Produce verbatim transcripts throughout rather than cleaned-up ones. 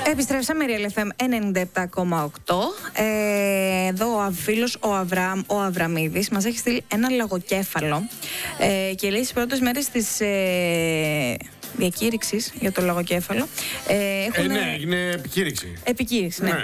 Επιστρέψαμε, Real εφ εμ ενενήντα επτά κόμμα οκτώ. Ε, εδώ ο φίλος ο, Αβραμ, ο Αβραμίδης μας έχει στείλει ένα λαγοκέφαλο ε, και λέει στις πρώτες μέρες της ε, διακήρυξης για το λαγοκέφαλο. Ε, έχουν, ε, ναι, έγινε επικήρυξη. Επικήρυξη, ναι. ναι.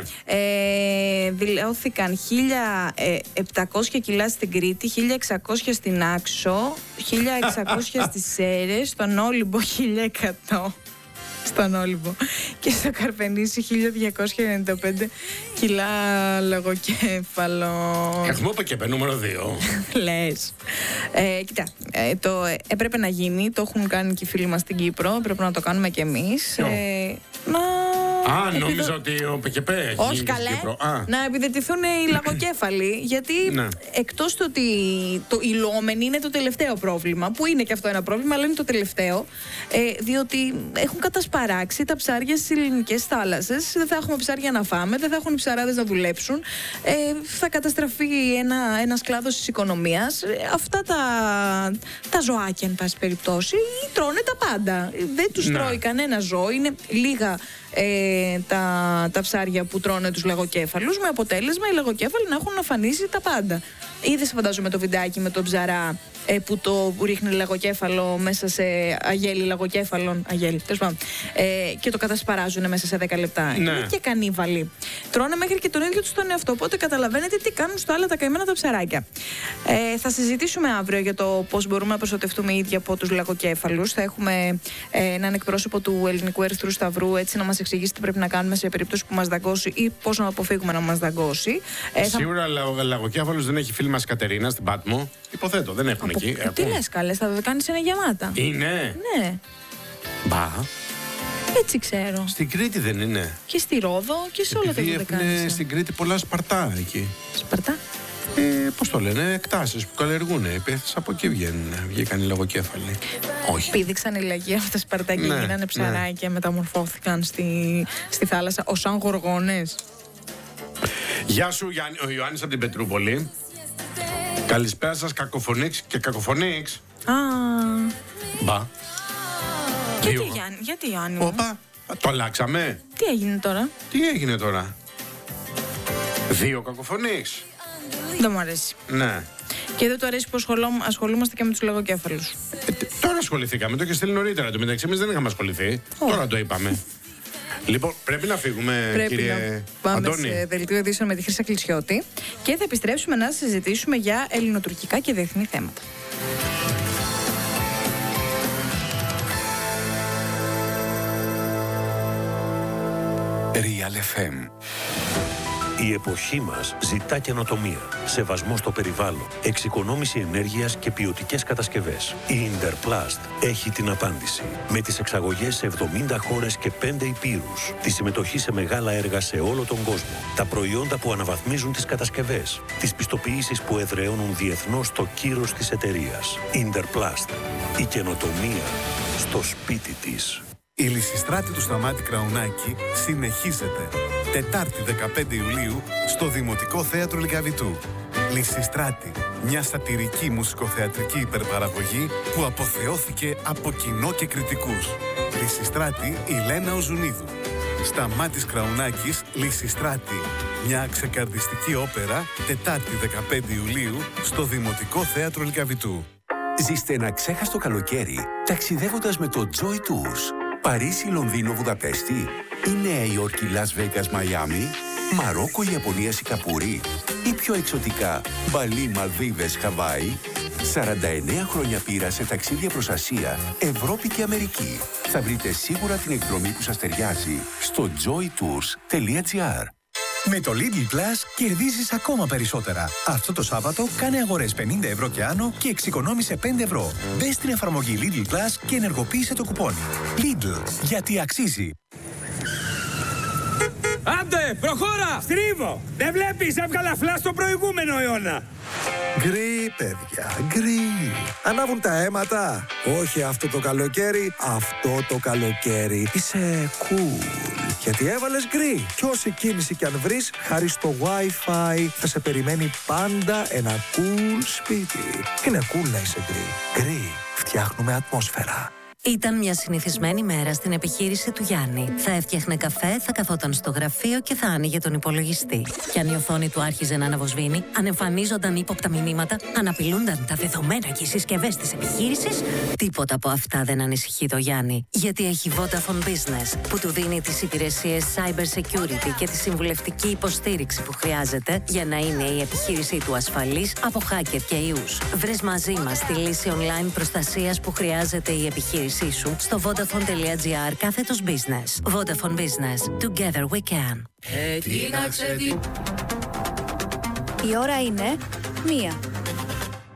Ε, δηλώθηκαν χίλια επτακόσια κιλά στην Κρήτη, χίλια εξακόσια στην Άξο, χίλια εξακόσια στις Σέρρες, στον Όλυμπο χίλια εκατό. Στον Όλυμπο και στο Καρπενήσι χίλια διακόσια ενενήντα πέντε κιλά λογοκέφαλο. Έχουμε ΟΠΕΚΕΠΕ νούμερο δύο. Λες. Ε, κοίτα, ε, το ε, έπρεπε να γίνει, το έχουν κάνει και οι φίλοι μας στην Κύπρο, έπρεπε να το κάνουμε και εμείς. Ε, να... Α, επιδο... νόμιζα ότι ο ΟΠΕΚΕΠΕ έχει γίνει στην Κύπρο. Α. Να επιδετηθούν οι λαγοκέφαλοι, γιατί ναι. εκτός του ότι το, οι λόμενοι είναι το τελευταίο πρόβλημα, που είναι και αυτό ένα πρόβλημα, αλλά είναι το τελευταίο, ε, διότι έχουν κατασπαράξει τα ψάρια στις ελληνικές θάλασσες. Δεν θα έχουμε ψάρια να φάμε, δεν θα έχουν οι ψαράδες να δουλέψουν, ε, θα καταστραφεί ένα, ένας κλάδος της οικονομίας. Ε, αυτά τα, τα ζωάκια, εν πάση περιπτώσει, τρώνε τα πάντα. Δεν τους ναι. τρώει κανένα ζώο, είναι λίγα ε, τα, τα ψάρια που τρώνε τους λαγοκέφαλους, με αποτέλεσμα οι λαγοκέφαλοι να έχουν αφανίσει τα πάντα. Είδες, φαντάζομαι, το βιντεάκι με τον ψαρά ε, που το ρίχνει λαγοκέφαλο μέσα σε αγέλη λαγοκέφαλων. Αγέλη, τέλος πάντων. Ε, και το κατασπαράζουν μέσα σε δέκα λεπτά. Ναι. Είναι και κανίβαλοι. Τρώνε μέχρι και τον ίδιο τους τον εαυτό. Οπότε καταλαβαίνετε τι κάνουν στο άλλα τα καημένα τα ψαράκια. Ε, θα συζητήσουμε αύριο για το πώς μπορούμε να προστατευτούμε ήδη από τους λαγοκέφαλους. Θα έχουμε ε, έναν εκπρόσωπο του Ελληνικού Ερυθρού Σταυρού, έτσι να μας εξηγήσει τι πρέπει να κάνουμε σε περίπτωση που μας δαγκώσει ή πώς να αποφύγουμε να μας δαγκώσει. Ε, Σίγουρα θα... λαγοκέφαλος δεν έχει φίλη μας Κατερίνα στην Πάτμο. Υποθέτω, δεν έχουν από... εκεί. Ε, τι λες, καλές, τα δωδεκάνης είναι γεμάτα. Είναι. Ναι. Μπα. Έτσι ξέρω. Στην Κρήτη δεν είναι. Και στη Ρόδο και σε όλα τα δωδεκάνησα. Έχουν στην Κρήτη πολλά Σπαρτά εκεί. Σπαρτά. Ε, πώς το λένε, εκτάσεις που καλλιεργούν. Επίσης από εκεί βγαίνουν, βγήκαν οι λαγοκέφαλοι. Όχι. Πήδηξαν οι λαγοί από τα Σπαρτά και ναι, γίνανε ψαράκια, ναι. μεταμορφώθηκαν στη, στη θάλασσα ως σαν γοργόνες. Γεια σου, Γιάννη, ο Ιωάννης από την Πετρούπολη. Καλησπέρα σας, κακοφωνίξ και κακοφωνίξ. Α. Μπα. Γιατί, Γιάννη, γιατί Ιωάννη μου. Όπα, το αλλάξαμε. Τι έγινε τώρα. Τι έγινε τώρα. Δύο κακοφωνίξ. Δεν μου αρέσει. Ναι. Και δεν του αρέσει που ασχολούμαστε και με τους λογοκέφαλους. Ε, τώρα ασχοληθήκαμε, το είχε στείλει νωρίτερα. Το μεταξύ εμείς δεν είχαμε ασχοληθεί. Oh. Τώρα το είπαμε. Λοιπόν, πρέπει να φύγουμε, πρέπει κύριε να πάμε Αντώνη. Σε δελτίο ειδήσεων με τη Χρύσα Κλεισιώτη και θα επιστρέψουμε να συζητήσουμε για ελληνοτουρκικά και διεθνή θέματα. Real εφ εμ. Η εποχή μας ζητά καινοτομία, σεβασμό στο περιβάλλον, εξοικονόμηση ενέργειας και ποιοτικές κατασκευές. Η Interplast έχει την απάντηση. Με τις εξαγωγές σε εβδομήντα χώρες και πέντε υπήρους, τη συμμετοχή σε μεγάλα έργα σε όλο τον κόσμο, τα προϊόντα που αναβαθμίζουν τις κατασκευές, τις πιστοποιήσεις που εδραιώνουν διεθνώς το κύρος της εταιρείας. Interplast. Η καινοτομία στο σπίτι της. Η Λυσιστράτη του Σταμάτη Κραουνάκη συνεχίζεται. Τετάρτη δεκαπέντε Ιουλίου στο Δημοτικό Θέατρο Λυκαβητού. Λυσιστράτη, μια σατιρική μουσικοθεατρική υπερπαραγωγή που αποθεώθηκε από κοινό και κριτικούς. Λυσιστράτη η Λένα Οζουνίδου. Σταμάτης Κραουνάκης, Λυσιστράτη. Μια ξεκαρδιστική όπερα, Τετάρτη δεκαπέντε Ιουλίου στο Δημοτικό Θέατρο Λυκαβητού. Ζήστε ένα ξέχαστο καλοκαίρι ταξιδεύοντας με το Joy Tours. Παρίσι, Λονδίνο, Βουδαπέστη ή Νέα Υόρκη, Λας Βέγκας, Μαϊάμι, Μαρόκο, Ιαπωνία, Σιγκαπούρη ή πιο εξωτικά Μπαλί, Μαλδίβες, Χαβάη. σαράντα εννέα χρόνια πείρα σε ταξίδια προς Ασία, Ευρώπη και Αμερική. Θα βρείτε σίγουρα την εκδρομή που σας ταιριάζει στο joy tours τελεία gr. Με το Lidl Plus κερδίζεις ακόμα περισσότερα. Αυτό το Σάββατο κάνε αγορές πενήντα ευρώ και άνω και εξοικονόμησε πέντε ευρώ. Μπες στην εφαρμογή Lidl Plus και ενεργοποίησε το κουπόνι. Lidl, γιατί αξίζει. Άντε, προχώρα! Στρίβω! Δεν βλέπεις, έβγαλα φλάς το προηγούμενο αιώνα. Γκρι, παιδιά, γκρι. Ανάβουν τα αίματα. Όχι αυτό το καλοκαίρι, αυτό το καλοκαίρι. Είσαι cool. Γιατί έβαλες γκρι. Κι όση κίνηση κι αν βρεις, χάρη στο Wi-Fi θα σε περιμένει πάντα ένα cool σπίτι. Είναι cool να είσαι γκρι. Γκρι. Φτιάχνουμε ατμόσφαιρα. Ήταν μια συνηθισμένη μέρα στην επιχείρηση του Γιάννη. Θα έφτιαχνε καφέ, θα καθόταν στο γραφείο και θα άνοιγε τον υπολογιστή. Και αν η οθόνη του άρχιζε να αναβοσβήνει, αν εμφανίζονταν ύποπτα μηνύματα, αν απειλούνταν τα δεδομένα και οι συσκευές της επιχείρησης, τίποτα από αυτά δεν ανησυχεί το Γιάννη. Γιατί έχει Vodafone Business, που του δίνει τις υπηρεσίες cyber security και τη συμβουλευτική υποστήριξη που χρειάζεται για να είναι η επιχείρησή του ασφαλής από hacker και ιούς. Βρες μαζί μας τη λύση online προστασίας που χρειάζεται η επιχείρησή σου στο vodafone.gr κάθετος business. Vodafone Business. Together we can. Η ώρα είναι μία.